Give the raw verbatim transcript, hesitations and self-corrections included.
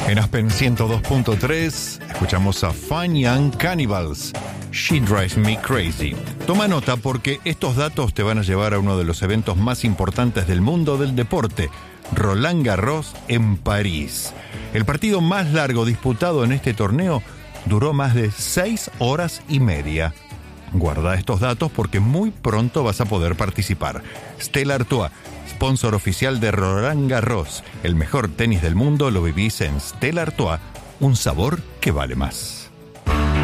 En Aspen ciento dos punto tres escuchamos a Fine Young Cannibals, She Drives Me Crazy. Toma nota porque estos datos te van a llevar a uno de los eventos más importantes del mundo del deporte, Roland Garros en París. El partido más largo disputado en este torneo duró más de seis horas y media. Guarda estos datos porque muy pronto vas a poder participar. Stella Artois, sponsor oficial de Roland Garros. El mejor tenis del mundo lo vivís en Stella Artois, un sabor que vale más.